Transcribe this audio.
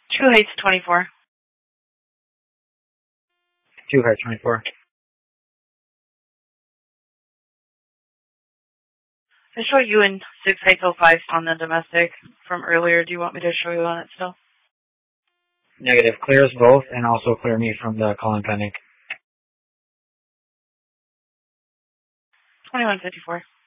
True Heights 24. 2 Heart 24. I show you in 6 Heights 05 on the domestic from earlier. Do you want me to show you on it still? Negative. Clear us both and also clear me from the call-in pending. 2154.